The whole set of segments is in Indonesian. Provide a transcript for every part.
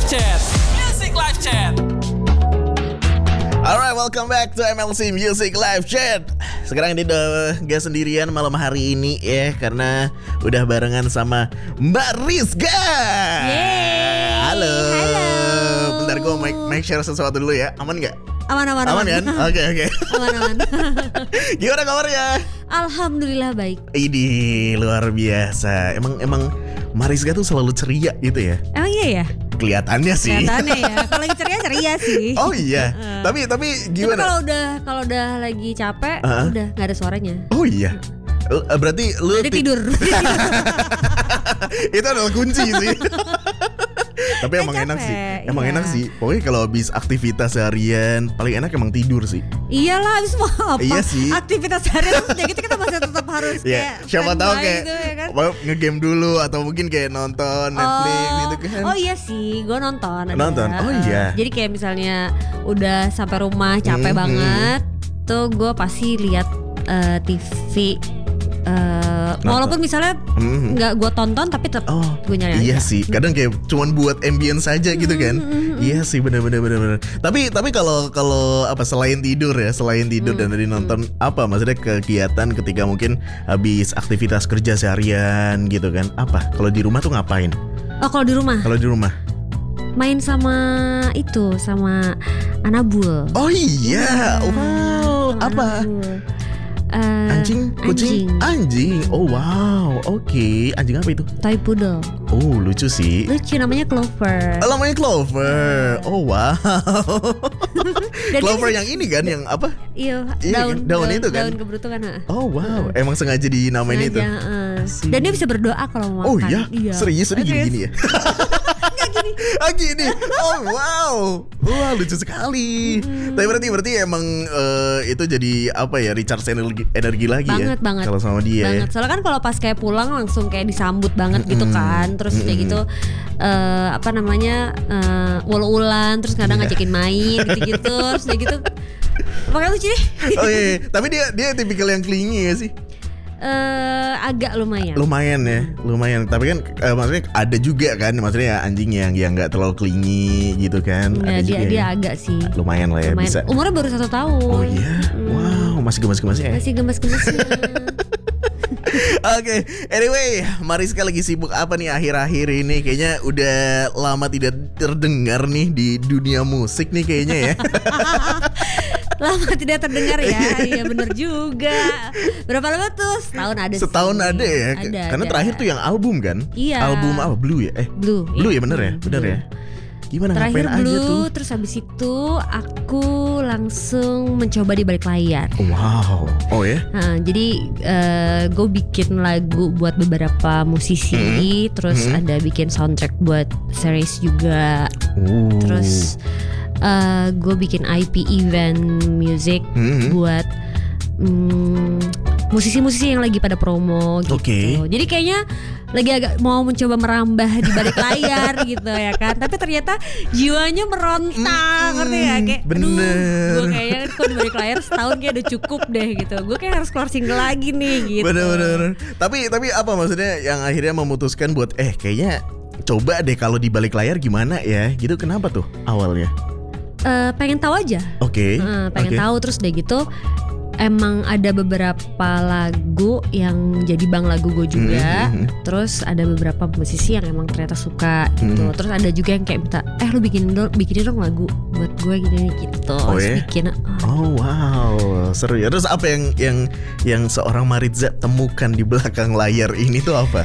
Chat. Music Live Chat. Alright, welcome back to MLC Music Live Chat. Sekarang ini udah gak sendirian malam hari ini ya, karena udah barengan sama Mbak Rizka. Yeay. Halo. Halo. Bentar, gue make share sesuatu dulu ya. Aman gak? Aman kan? Oke. Aman. Gimana kabarnya? Alhamdulillah baik. Ini luar biasa. Emang Mariska tuh selalu ceria gitu ya? Emang iya ya? Kelihatannya sih. Kelihatannya ya. Kalau lagi ceria sih. Oh iya. Tapi gimana? Tapi kalau udah lagi capek, udah nggak ada suaranya. Oh iya. Berarti lu Udah tidur. Itu adalah kunci sih. Tapi emang capek, enak sih. Emang iya. enak sih. Pokoknya kalau habis aktivitas seharian paling enak emang tidur sih. Iyalah, habis mau apa? Iya sih. Aktivitas harian ya gitu kita masih tetap harus Ya, kayak siapa tahu standby kayak gitu, ya kan? ngegame dulu atau mungkin kayak nonton Netflix gitu kan. Oh iya sih, gue nonton. Nonton? Oh iya. Jadi kayak misalnya udah sampai rumah capek banget, tuh gue pasti lihat TV. Walaupun misalnya nggak gue tonton tapi tetap gue nyari. Iya aja. sih, kadang kayak cuman buat ambience saja gitu kan. Iya sih, benar. Tapi kalau apa selain tidur dan tadi nonton, apa maksudnya kegiatan ketika mungkin habis aktivitas kerja seharian gitu kan? Apa? Kalau di rumah tuh ngapain? Oh, kalau di rumah main sama Anabul. Oh iya, wow, Sama apa? Anabul. Anjing, kucing, anjing. Oh wow, oke. Anjing apa itu? Toy poodle. Oh lucu sih. Lucu, namanya Clover. Oh, namanya Clover. Oh wow. Dan Clover yang ini kan, yang apa? Iya, daun itu kan? Daun keberuntungan. Oh wow, emang sengaja dinamain itu. Sengaja, dan dia bisa berdoa kalau mau makan. Oh iya? Serius gini ya? Nggak gini. Gini. Oh wow. Wah, lucu sekali. Tapi berarti emang itu jadi apa ya, recharge energi lagi banget. Kalau sama dia banget. ya. Soalnya kan kalau pas kayak pulang langsung kayak disambut banget gitu kan. Terus kayak gitu ul-ulan, terus kadang ngajakin main gitu-gitu. Terus kayak gitu. Makanya lucu deh. Oh iya. Tapi dia tipikal yang clingy ya sih. Agak lumayan. Lumayan. Tapi kan maksudnya ada juga kan, maksudnya anjing yang nggak terlalu clingy gitu kan. Nggak, ada juga dia ya. agak sih. Lumayan lah ya, bisa. Umurnya baru 1 tahun. Oh iya. Wow, masih gemas-gemasnya ya. Masih gemes-gemesnya. Oke, anyway, Mariska lagi sibuk apa nih akhir-akhir ini? Kayaknya udah lama tidak terdengar nih di dunia musik nih kayaknya ya. Lama tidak terdengar ya. Iya bener juga. Berapa lama tuh? Setahun ada sih. Ya. Karena terakhir tuh yang album kan? Iya. Album apa? Blue ya? Blue ya bener ya? Bener ya? Gimana, terakhir ngapain Blue, aja tuh? terus habis itu aku langsung mencoba di balik layar. Wow. Oh ya? Nah, jadi gue bikin lagu buat beberapa musisi, terus ada bikin soundtrack buat series juga. Terus gue bikin IP event music buat musisi-musisi yang lagi pada promo gitu. Jadi kayaknya lagi agak mau mencoba merambah di balik layar gitu ya kan. Tapi ternyata jiwanya meronta, ngerti ya? Kayak gue kayaknya kok di balik layar setahun kayak udah cukup deh gitu. Gue kayak harus keluar single lagi nih gitu. Bener. Tapi apa maksudnya yang akhirnya memutuskan buat kayaknya coba deh kalau di balik layar gimana ya? Gitu, kenapa tuh awalnya? Pengen tahu aja. Pengen tahu, terus deh gitu. Emang ada beberapa lagu yang jadi bang lagu gue juga. Terus ada beberapa musisi yang emang ternyata suka gitu. Terus ada juga yang kayak minta, lu bikinin dong lagu buat gue gini gitu. Bikin. Oh wow, seru ya. Terus apa yang seorang Mariza temukan di belakang layar ini tuh apa?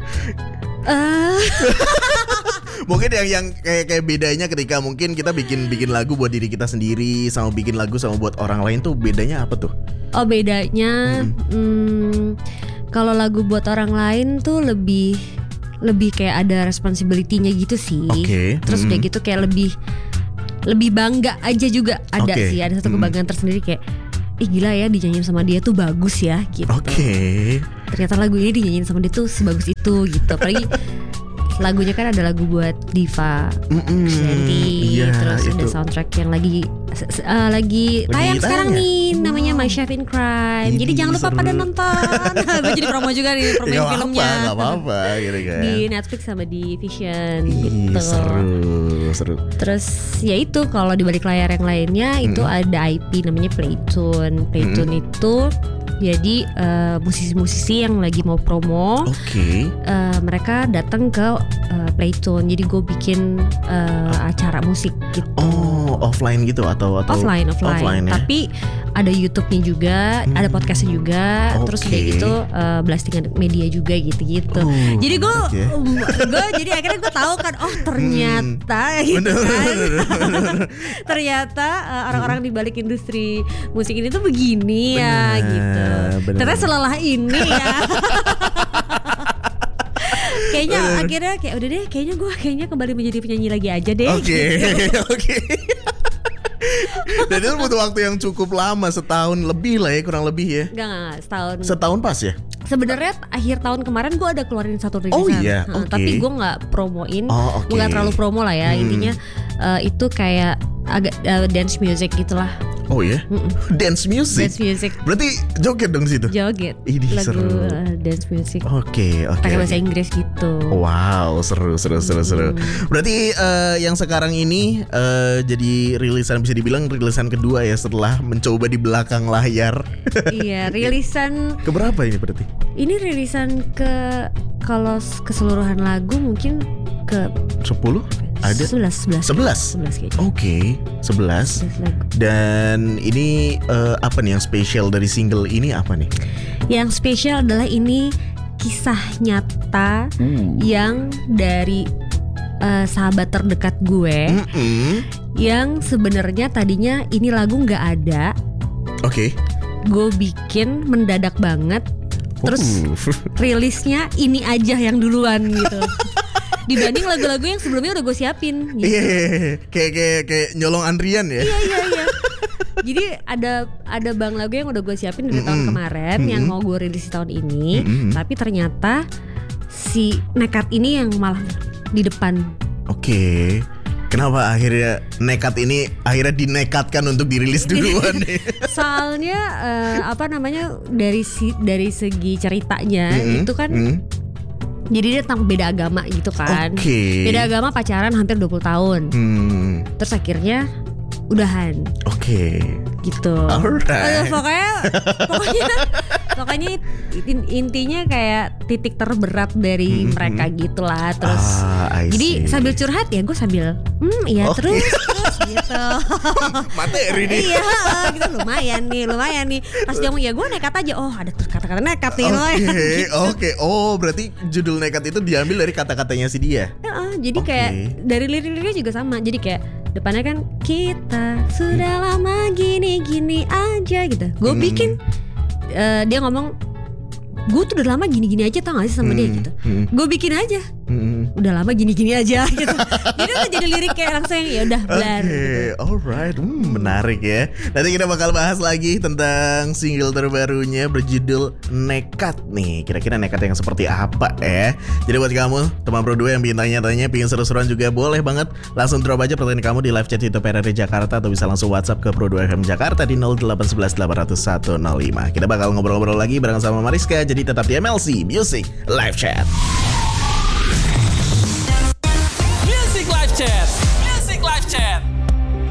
Mungkin yang kayak bedanya ketika mungkin kita bikin lagu buat diri kita sendiri sama bikin lagu sama buat orang lain tuh bedanya apa tuh? Oh, bedanya kalau lagu buat orang lain tuh lebih kayak ada responsibility-nya gitu sih. Terus udah gitu kayak lebih bangga aja juga ada sih, ada satu kebanggaan tersendiri kayak gila ya, dinyanyiin sama dia tuh bagus ya gitu. Ternyata lagu ini dinyanyiin sama dia tuh sebagus itu gitu. Apalagi lagunya kan ada lagu buat Diva Krisdayanti, iya, terus itu. ada soundtrack yang lagi tayang sekarang nih, namanya My Chef in Crime. Jadi Ini jangan lupa seru. pada nonton. Gue jadi promo juga nih, promoin Gak filmnya. apa-apa gitu kan. Di Netflix sama di Vision Ih, gitu. seru. Terus ya itu kalau di balik layar yang lainnya itu ada IP namanya Playtune. Playtune itu jadi musisi-musisi yang lagi mau promo, Oke. mereka datang ke Playtune. Jadi gue bikin acara musik gitu. Oh, offline gitu atau Offline ya? Tapi ada YouTube-nya juga, ada podcastnya juga, terus Oke. udah gitu blastingan media juga gitu-gitu. Oh, Jadi gue menarik ya. jadi akhirnya gue tahu kan, oh ternyata gitu kan. Ternyata orang-orang di balik industri musik ini tuh begini ya gitu. Ternyata selelah ini ya. Kayaknya akhirnya kayak udah deh, kayaknya kembali menjadi penyanyi lagi aja deh. Oke, gitu. oke. Dan itu butuh waktu yang cukup lama, setahun lebih lah ya, kurang lebih ya. Enggak, setahun. Setahun pas ya? Sebenarnya akhir tahun kemarin gue ada keluarin satu rilisan. Oh iya, oke. Tapi gue nggak promoin, Oh, oke. gue nggak terlalu promo lah ya. Intinya itu kayak agak dance music gitulah. Oh ya, dance music. Dance music, Berarti joget dong situ. joget, Ini lagu seru. dance music. Oke. Pakai bahasa Inggris gitu. Wow, seru. Berarti yang sekarang ini jadi rilisan, bisa dibilang rilisan kedua ya setelah mencoba di belakang layar. Iya, rilisan. Keberapa ini berarti? Ini rilisan kalau keseluruhan lagu mungkin ke 10? Ada? 11 kayaknya. Oke, 11. 11 lagu. Dan ini apa nih yang spesial dari single ini apa nih? Yang spesial adalah ini kisah nyata yang dari sahabat terdekat gue yang sebenarnya tadinya ini lagu nggak ada. Oke. Gue bikin mendadak banget. Terus rilisnya ini aja yang duluan gitu. Dibanding lagu-lagu yang sebelumnya udah gue siapin gitu. Iya, kayak nyolong antrian ya. Iya. Jadi ada bang lagu yang udah gue siapin dari tahun kemarin yang mau gue rilis di tahun ini, tapi ternyata si nekat ini yang malah di depan. Oke. Kenapa akhirnya nekat ini akhirnya dinekatkan untuk dirilis duluan nih? Soalnya dari segi ceritanya itu kan jadi dia tentang beda agama gitu kan. Oke. Beda agama pacaran hampir 20 tahun. Terus akhirnya udahan. Oke. Gitu. Alright. Pokoknya intinya kayak titik terberat dari mereka gitulah. Terus I jadi see. sambil curhat ya gue sambil iya Oke. terus gitu. Materi nih. Iya gitu lumayan nih. Pas dia ngomong ya gue nekat aja. Oh ada kata-kata nekat nih. Oke. Oh, berarti judul nekat itu diambil dari kata-katanya si dia. Jadi Oke. kayak dari lirik-liriknya juga sama. Jadi kayak depannya kan kita sudah lama gini-gini aja gitu. Gue bikin dia ngomong gue tuh udah lama gini-gini aja tau gak sih sama dia gitu. Gue bikin aja udah lama gini-gini aja gitu. Jadi udah jadi lirik kayak langsung yang ya udah blar. Oke, alright, menarik ya. Nanti kita bakal bahas lagi tentang single terbarunya berjudul Nekat nih. Kira-kira nekat yang seperti apa ya? Jadi buat kamu teman Pro 2 yang ingin tanya-tanya, pengen seru-seruan juga boleh banget langsung drop aja pertanyaan kamu di live chat YouTube RRI Jakarta atau bisa langsung WhatsApp ke Pro 2 FM Jakarta di 0811 800 105. Kita bakal ngobrol-ngobrol lagi bareng sama Mariska. Jadi tetap di MLC Music Live Chat.